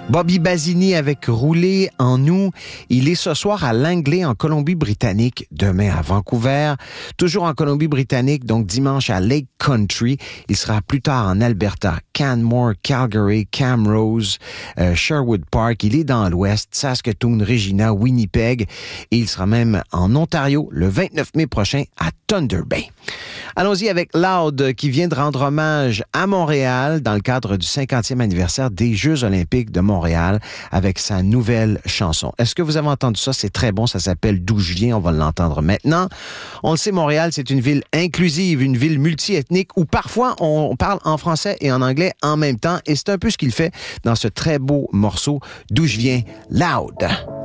Bobby Basini avec Rouler en nous. Il est ce soir à Langley, en Colombie-Britannique, demain à Vancouver, toujours en Colombie-Britannique, donc dimanche à Lake Country. Il sera plus tard en Alberta, Canmore, Calgary, Camrose, Sherwood Park. Il est dans l'Ouest, Saskatoon, Regina, Winnipeg. Et il sera même en Ontario le 29 mai prochain à Thunder Bay. Allons-y avec Loud qui vient de rendre hommage à Montréal dans le cadre du 50e anniversaire des Jeux olympiques de Montréal avec sa nouvelle chanson. Est-ce que vous avez entendu ça? C'est très bon, ça s'appelle D'où je viens, on va l'entendre maintenant. On le sait, Montréal, c'est une ville inclusive, une ville multiethnique où parfois on parle en français et en anglais en même temps et c'est un peu ce qu'il fait dans ce très beau morceau D'où je viens, Loud.